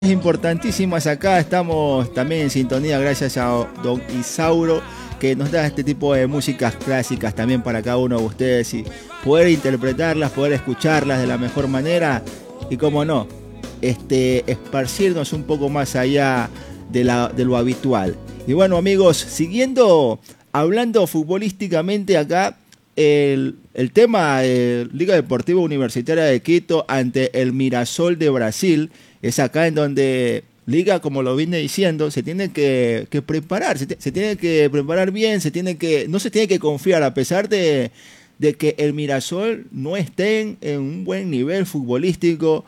Importantísimas acá, estamos también en sintonía gracias a don Isauro que nos da este tipo de músicas clásicas también para cada uno de ustedes y poder interpretarlas, poder escucharlas de la mejor manera y como no, esparcirnos un poco más allá de lo habitual. Y bueno amigos, siguiendo hablando futbolísticamente acá, el tema de Liga Deportiva Universitaria de Quito ante el Mirassol de Brasil es acá en donde Liga, como lo vine diciendo, se tiene que preparar, se tiene que preparar bien, no se tiene que confiar a pesar de que el Mirassol no esté en un buen nivel futbolístico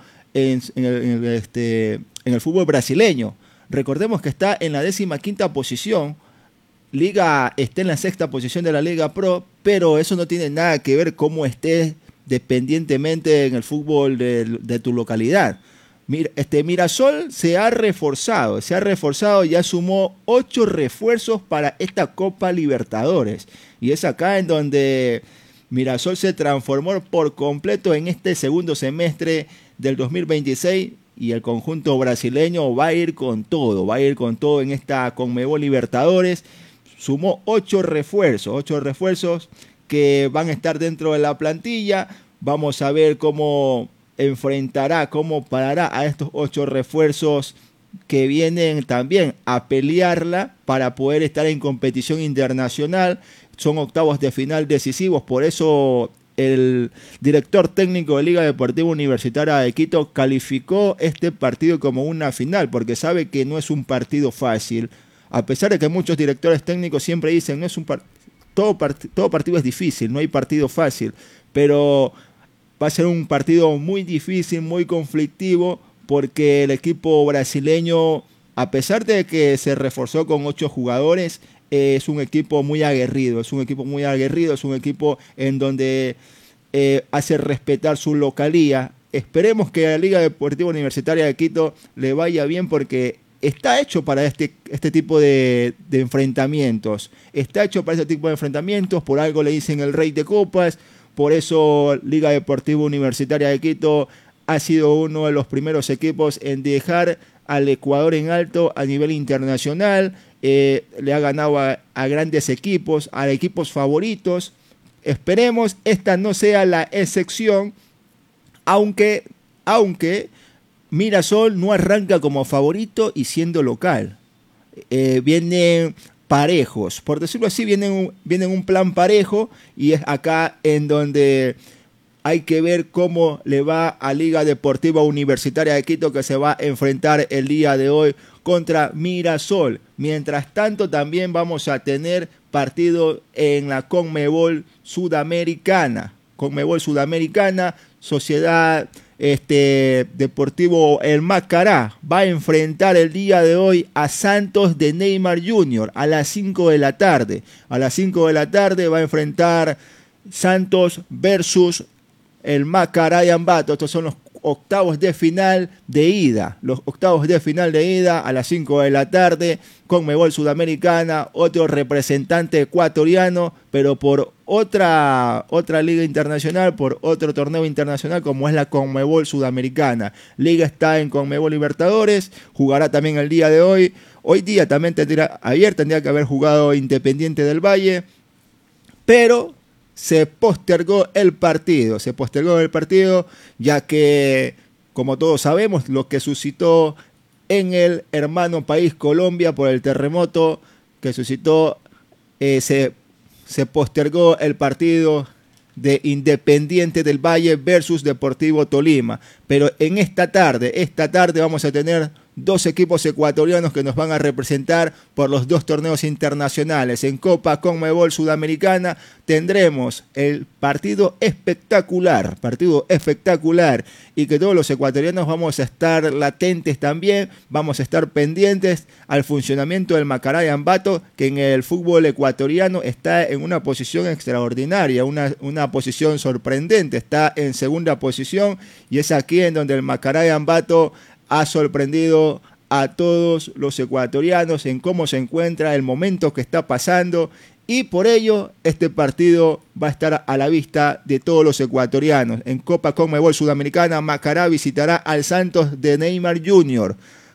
en el fútbol brasileño. Recordemos que está en la 15ª posición. Liga está en la 6ª posición de la Liga Pro, pero eso no tiene nada que ver cómo estés dependientemente en el fútbol de tu localidad. Mirassol se ha reforzado, ya sumó 8 refuerzos para esta Copa Libertadores. Y es acá en donde Mirassol se transformó por completo en este segundo semestre del 2026 y el conjunto brasileño va a ir con todo en esta Conmebol Libertadores. Sumó 8 refuerzos que van a estar dentro de la plantilla. Vamos a ver cómo cómo parará a estos 8 refuerzos que vienen también a pelearla para poder estar en competición internacional. Son octavos de final decisivos, por eso el director técnico de Liga Deportiva Universitaria de Quito calificó este partido como una final, porque sabe que no es un partido fácil. A pesar de que muchos directores técnicos siempre dicen no es todo partido es difícil, no hay partido fácil, pero va a ser un partido muy difícil, muy conflictivo, porque el equipo brasileño, a pesar de que se reforzó con 8 jugadores, es un equipo muy aguerrido, es un equipo en donde hace respetar su localía. Esperemos que a la Liga Deportiva Universitaria de Quito le vaya bien porque está hecho para este tipo de enfrentamientos. Por algo le dicen el Rey de Copas. Por eso Liga Deportiva Universitaria de Quito ha sido uno de los primeros equipos en dejar al Ecuador en alto a nivel internacional. Le ha ganado a grandes equipos, a equipos favoritos. Esperemos esta no sea la excepción, aunque Mirassol no arranca como favorito y siendo local. Vienen parejos, por decirlo así, vienen un plan parejo y es acá en donde hay que ver cómo le va a Liga Deportiva Universitaria de Quito, que se va a enfrentar el día de hoy contra Mirassol. Mientras tanto, también vamos a tener partido en la Conmebol Sudamericana. Sociedad Deportivo El Macará va a enfrentar el día de hoy a Santos de Neymar Jr. a las 5 de la tarde. A las 5 de la tarde va a enfrentar Santos versus el Macará de Ambato. Estos son los octavos de final de ida. A las 5 de la tarde. Conmebol Sudamericana, otro representante ecuatoriano, pero por otra liga internacional, por otro torneo internacional como es la Conmebol Sudamericana. Liga está en Conmebol Libertadores, jugará también el día de hoy. Ayer tendría que haber jugado Independiente del Valle, pero se postergó el partido, ya que, como todos sabemos, lo que suscitó en el hermano país Colombia por el terremoto que suscitó, se postergó el partido de Independiente del Valle versus Deportivo Tolima. Pero en esta tarde vamos a tener 2 equipos ecuatorianos que nos van a representar por los 2 torneos internacionales. En Copa Conmebol Sudamericana tendremos el partido espectacular y que todos los ecuatorianos vamos a estar latentes también, vamos a estar pendientes al funcionamiento del Macará de Ambato, que en el fútbol ecuatoriano está en una posición extraordinaria, una posición sorprendente, está en segunda posición y es aquí en donde el Macará de Ambato ha sorprendido a todos los ecuatorianos en cómo se encuentra, el momento que está pasando y por ello este partido va a estar a la vista de todos los ecuatorianos. En Copa Conmebol Sudamericana, Macará visitará al Santos de Neymar Jr.